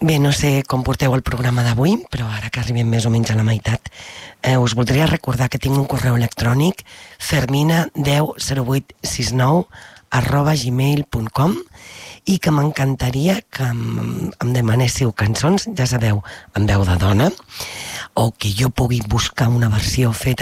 Bé, no sé com porteu el programa d'avui, però ara que arribem més o menys a la meitat, us voldria recordar que tinc un correu electrònic fermina100869@gmail.com i que m'encantaria que em demanéssiu cançons, ja sabeu, en veu de dona, o que jo pugui buscar una versió feta